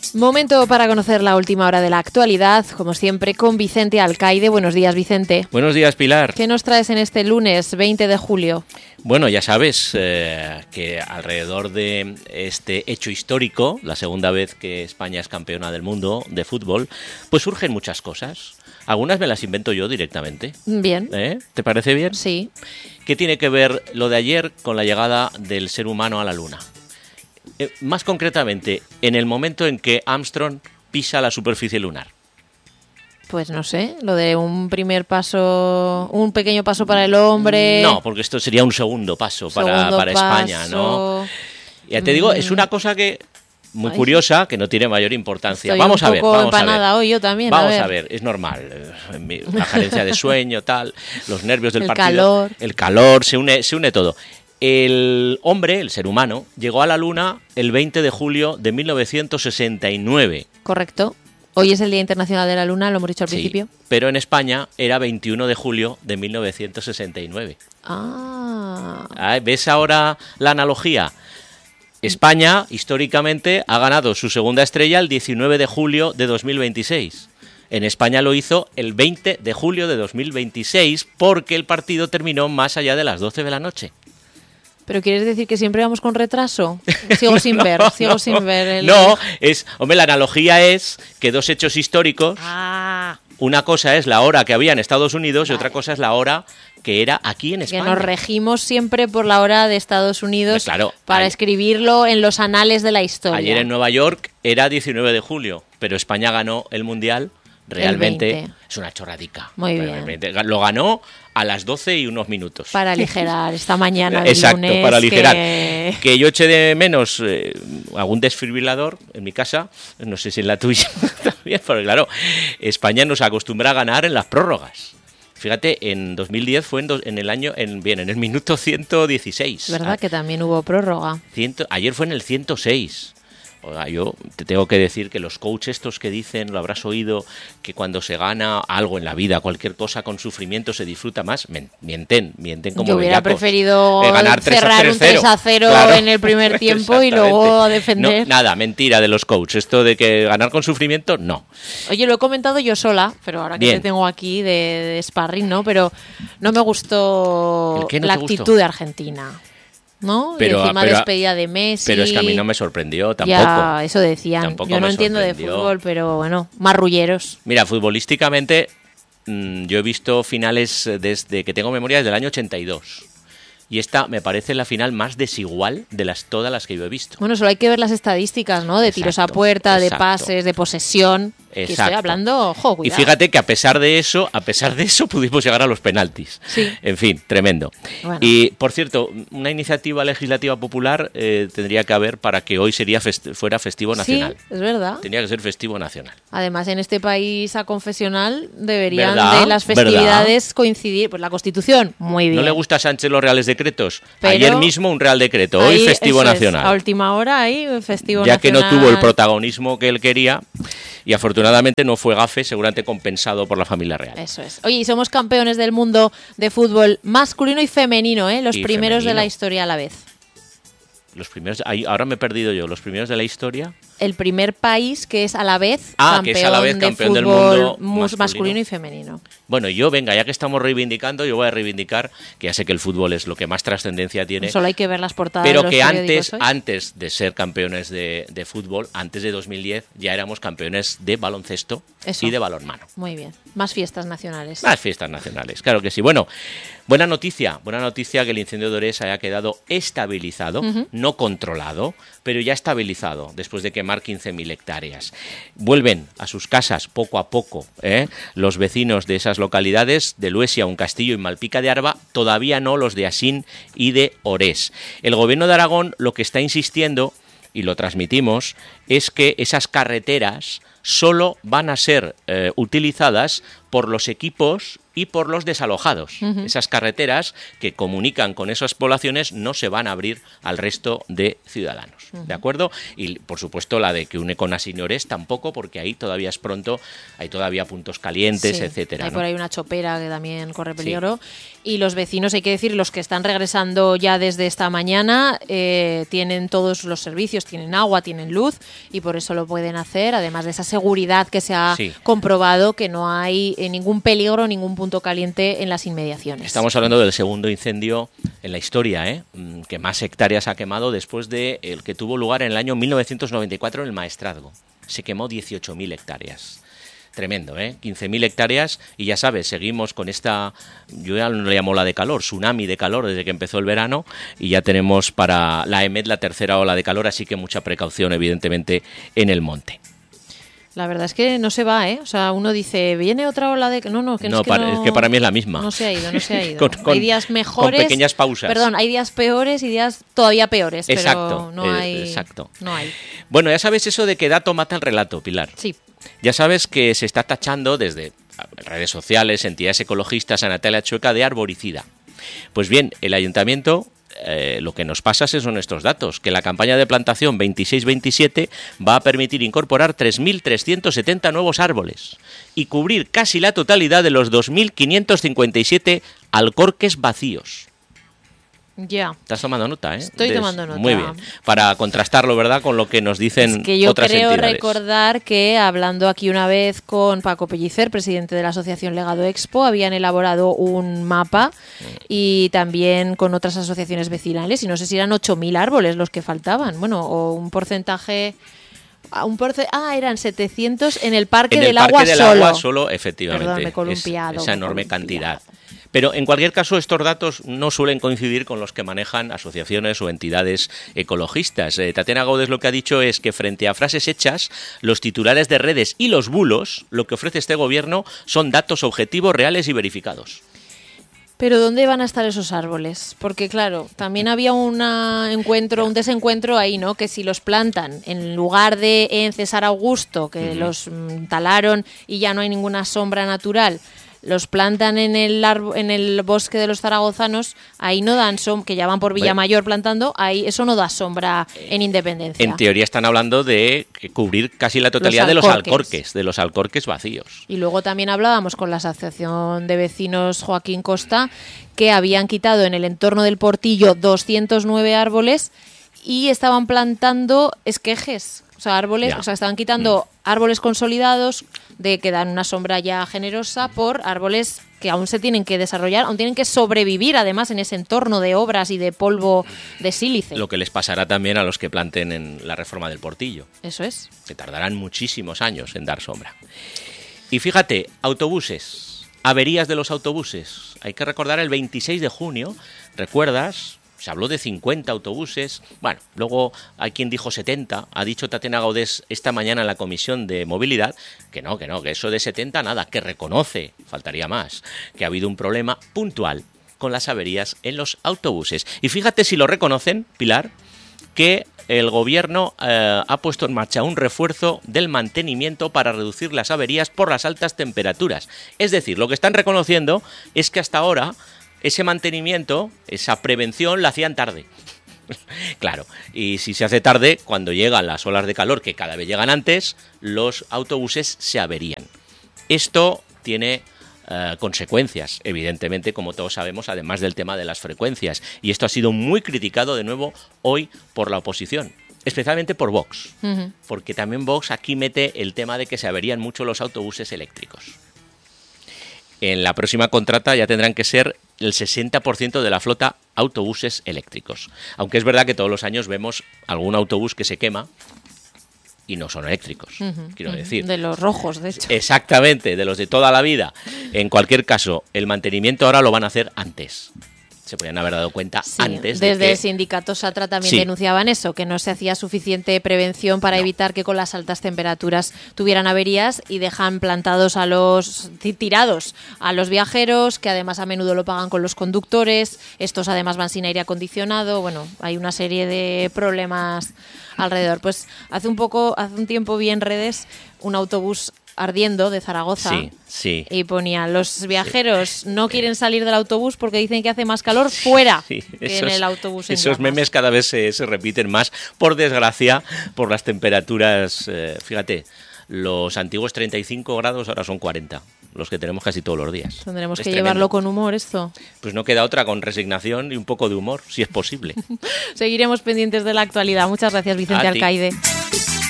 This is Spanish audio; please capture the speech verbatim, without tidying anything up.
Momento para conocer la última hora de la actualidad, como siempre, con Vicente Alcaide. Buenos días, Vicente. Buenos días, Pilar. ¿Qué nos traes en este lunes veinte de julio? Bueno, ya sabes eh, que alrededor de este hecho histórico, la segunda vez que España es campeona del mundo de fútbol, pues surgen muchas cosas. Algunas me las invento yo directamente. Bien. ¿Eh? ¿Te parece bien? Sí. ¿Qué tiene que ver lo de ayer con la llegada del ser humano a la Luna? Eh, más concretamente, en el momento en que Armstrong pisa la superficie lunar. Pues no sé, lo de un primer paso, un pequeño paso para el hombre. No, porque esto sería un segundo paso para, segundo para paso. España, ¿no? Ya te digo, es una cosa que muy Ay, curiosa, que no tiene mayor importancia. Estoy Vamos un a ver, poco vamos a ver. empanada hoy yo también. Vamos a ver. a ver, es normal. eh, La carencia de sueño, tal, los nervios del El partido, calor. el calor, se une, se une todo. El hombre, el ser humano, llegó a la Luna el veinte de julio de mil novecientos sesenta y nueve. Correcto. Hoy es el Día Internacional de la Luna, lo hemos dicho al Sí, principio. pero en España era veintiuno de julio de mil novecientos sesenta y nueve. Ah. Ah, ¿ves ahora la analogía? España, históricamente, ha ganado su segunda estrella el diecinueve de julio de dos mil veintiséis. En España lo hizo el veinte de julio de dos mil veintiséis porque el partido terminó más allá de las doce de la noche. ¿Pero quieres decir que siempre vamos con retraso? Sigo sin No, ver, sigo no, sin ver. El... No, es, hombre, la analogía es que dos hechos históricos, Ah, una cosa es la hora que había en Estados Unidos y Vale. otra cosa es la hora que era aquí en que España. nos regimos siempre por la hora de Estados Unidos Claro, para ayer- escribirlo en los anales de la historia. Ayer en Nueva York era diecinueve de julio, pero España ganó el Mundial. Realmente veinte. es una chorradica. Muy bien. Realmente. Lo ganó a las doce y unos minutos. Para aligerar esta mañana de Exacto, lunes. para aligerar. Que... Que yo eché de menos eh, algún desfibrilador en mi casa, no sé si en la tuya también, pero claro, España nos acostumbra a ganar en las prórrogas. Fíjate, en dos mil diez fue en, do, en el año, en, bien, en el minuto ciento dieciséis. ¿Verdad Ah, que también hubo prórroga? ciento, ayer fue en el ciento seis. Oiga, yo te tengo que decir que los coaches estos que dicen, lo habrás oído, que cuando se gana algo en la vida, cualquier cosa con sufrimiento se disfruta más, men- mienten, mienten como Yo hubiera bellacos. preferido Eh, ganar tres a cerrar cero, un tres a cero claro. en el primer tiempo y luego Exactamente. defender. No, nada, mentira de los coaches. Esto de que ganar con sufrimiento, no. Oye, lo he comentado yo sola, pero ahora que Bien. te tengo aquí de, de sparring, ¿no? Pero no me gustó ¿El qué no la te gustó? actitud de Argentina, ¿no? Pero- y encima pero- despedida de Messi. Pero es que a mí no me sorprendió tampoco. Ya, eso decían. Tampoco Yo no me entiendo de sorprendió. fútbol, pero bueno, marrulleros. Mira, futbolísticamente, mmm, yo he visto finales desde que tengo memoria desde el año ochenta y dos. Y esta me parece la final más desigual de las todas las que yo he visto. Bueno, solo hay que ver las estadísticas, ¿no? De tiros a Exacto, puerta, de exacto. pases, de posesión. Que estoy Exacto. hablando, ojo, Y cuidado. fíjate que a pesar de eso, a pesar de eso, pudimos llegar a los penaltis. Sí. En fin, tremendo. Bueno. Y, por cierto, una iniciativa legislativa popular eh, tendría que haber para que hoy sería fest- fuera festivo nacional. Sí, es verdad. Tenía que ser festivo nacional. Además, en este país aconfesional deberían ¿Verdad? de las festividades coincidir. Pues la Constitución, muy bien. ¿No le gusta a Sánchez los reales decretos? Pero Ayer mismo un real decreto, hoy Ahí, festivo eso es, nacional. a última hora, ahí, festivo ya nacional. que no tuvo el protagonismo que él quería y afortunadamente no fue gafe, seguramente compensado por la familia real. Eso es. Oye, y somos campeones del mundo de fútbol masculino y femenino, ¿eh? Los Y primeros de femenino. la historia a la vez. Los primeros, ahí- ahora me he perdido yo, los primeros de la historia. El primer país que es a la vez Ah, campeón, que es a la vez de campeón del fútbol mundo mus- masculino. masculino y femenino. Bueno, yo, venga, ya que estamos reivindicando, yo voy a reivindicar, que ya sé que el fútbol es lo que más trascendencia tiene, Solo hay que ver las portadas de pero los que periódicos antes, hoy. antes de ser campeones de, de fútbol, antes de dos mil diez, ya éramos campeones de baloncesto Eso. y de balonmano. Muy bien. Más fiestas nacionales. Más fiestas nacionales, claro que sí. Bueno, buena noticia, buena noticia que el incendio de Orés haya quedado estabilizado, Ujú. no controlado, pero ya estabilizado después de quemar quince mil hectáreas. Vuelven a sus casas poco a poco ¿eh? los vecinos de esas localidades, de Luesia, Uncastillo y Malpica de Arba, todavía no los de Asín y de Orés. El gobierno de Aragón lo que está insistiendo, y lo transmitimos, es que esas carreteras solo van a ser eh, utilizadas por los equipos y por los desalojados. Uh-huh. Esas carreteras que comunican con esas poblaciones no se van a abrir al resto de ciudadanos. Uh-huh. ¿De acuerdo? Y, por supuesto, la de que une con Asiñores tampoco, porque ahí todavía es pronto, hay todavía puntos calientes, sí, etcétera. Hay ¿no? por ahí una chopera que también corre peligro. Sí. Y los vecinos, hay que decir, los que están regresando ya desde esta mañana, eh, tienen todos los servicios, tienen agua, tienen luz, y por eso lo pueden hacer, además de esa seguridad que se ha sí. comprobado, que no hay eh, ningún peligro, ningún punto caliente en las inmediaciones. Estamos hablando del segundo incendio en la historia, ¿eh? que más hectáreas ha quemado después de el que tuvo lugar en el año mil novecientos noventa y cuatro en el Maestrazgo. Se quemó dieciocho mil hectáreas. Tremendo, ¿eh? quince mil hectáreas y ya sabes, seguimos con esta, yo ya no le llamo la de calor, tsunami de calor desde que empezó el verano y ya tenemos para la EMET la tercera ola de calor, así que mucha precaución evidentemente en el monte. La verdad es que no se va, ¿eh? O sea, uno dice, viene otra ola de... No, no, que, no, es, que para, no... es que para mí es la misma. No se ha ido, no se ha ido. con, con, hay días mejores... Con pequeñas pausas. Perdón, hay días peores y días todavía peores, exacto, pero no eh, hay... Exacto. No hay. Bueno, ya sabes eso de que dato mata el relato, Pilar. Sí. Ya sabes que se está tachando desde redes sociales, entidades ecologistas, a Natalia Chueca de arboricida. Pues bien, el ayuntamiento... Eh, lo que nos pasa son estos datos, que la campaña de plantación veintiséis veintisiete va a permitir incorporar tres mil trescientos setenta nuevos árboles y cubrir casi la totalidad de los dos mil quinientos cincuenta y siete alcorques vacíos. Ya. Estás tomando nota, ¿eh? Estoy Des... tomando nota. Muy bien. Para contrastarlo, ¿verdad?, con lo que nos dicen es que yo otras creo entidades. Recordar que, hablando aquí una vez con Paco Pellicer, presidente de la Asociación Legado Expo, habían elaborado un mapa y también con otras asociaciones vecinales, y no sé si eran ocho mil árboles los que faltaban. Bueno, o un porcentaje... Un porce... Ah, eran setecientos en el Parque en del el parque Agua del solo. Agua solo, efectivamente. Perdón, me he columpiado. Es esa enorme me cantidad. Pero en cualquier caso estos datos no suelen coincidir con los que manejan asociaciones o entidades ecologistas. Eh, Tatiana Gaudes lo que ha dicho es que frente a frases hechas, los titulares de redes y los bulos, lo que ofrece este gobierno son datos objetivos, reales y verificados. Pero ¿dónde van a estar esos árboles? Porque claro, también había una encuentro, un desencuentro ahí, ¿no? Que si los plantan en lugar de en César Augusto, que uh-huh. los mm, talaron y ya no hay ninguna sombra natural, los plantan en el arbo, en el bosque de los zaragozanos, ahí no dan sombra, que ya van por Villamayor plantando, ahí eso no da sombra en Independencia. En teoría están hablando de cubrir casi la totalidad los de los alcorques, de los alcorques vacíos. Y luego también hablábamos con la Asociación de Vecinos Joaquín Costa, que habían quitado en el entorno del Portillo doscientos nueve árboles y estaban plantando esquejes. O sea, árboles, ya. o sea, estaban quitando mm. árboles consolidados de que dan una sombra ya generosa por árboles que aún se tienen que desarrollar, aún tienen que sobrevivir además en ese entorno de obras y de polvo de sílice. Lo que les pasará también a los que planten en la reforma del Portillo. Eso es. Que tardarán muchísimos años en dar sombra. Y fíjate, autobuses, averías de los autobuses. Hay que recordar el veintiséis de junio, ¿recuerdas? Se habló de cincuenta autobuses, bueno, luego hay quien dijo setenta, ha dicho Tatiana Gaudes esta mañana en la Comisión de Movilidad que no, que no, que eso de setenta nada, que reconoce, faltaría más, que ha habido un problema puntual con las averías en los autobuses. Y fíjate si lo reconocen, Pilar, que el gobierno eh, ha puesto en marcha un refuerzo del mantenimiento para reducir las averías por las altas temperaturas. Es decir, lo que están reconociendo es que hasta ahora ese mantenimiento, esa prevención, la hacían tarde. Claro, y si se hace tarde, cuando llegan las olas de calor, que cada vez llegan antes, los autobuses se averían. Esto tiene eh, consecuencias, evidentemente, como todos sabemos, además del tema de las frecuencias. Y esto ha sido muy criticado de nuevo hoy por la oposición, especialmente por Vox, uh-huh. porque también Vox aquí mete el tema de que se averían mucho los autobuses eléctricos. En la próxima contrata ya tendrán que ser el sesenta por ciento de la flota autobuses eléctricos. Aunque es verdad que todos los años vemos algún autobús que se quema y no son eléctricos, uh-huh, quiero uh-huh. decir. De los rojos, de hecho. Exactamente, de los de toda la vida. En cualquier caso, el mantenimiento ahora lo van a hacer antes. Se podían haber dado cuenta Sí, antes de desde que... el sindicato Satra también Sí. denunciaban eso, que no se hacía suficiente prevención para No. evitar que con las altas temperaturas tuvieran averías y dejan plantados a los ti- tirados a los viajeros, que además a menudo lo pagan con los conductores. Estos además van sin aire acondicionado. Bueno, hay una serie de problemas alrededor. Pues hace un poco, hace un tiempo vi en redes un autobús ardiendo de Zaragoza. Sí, sí. Y ponía, los viajeros no quieren salir del autobús porque dicen que hace más calor fuera Sí, que en el autobús en esos llamas. memes cada vez se, se repiten más, por desgracia, por las temperaturas. Eh, fíjate, los antiguos treinta y cinco grados ahora son cuarenta, los que tenemos casi todos los días. Tendremos Es que tremendo. llevarlo con humor esto. Pues no queda otra, con resignación y un poco de humor, si es posible. Seguiremos pendientes de la actualidad. Muchas gracias, Vicente A ti. Alcaide.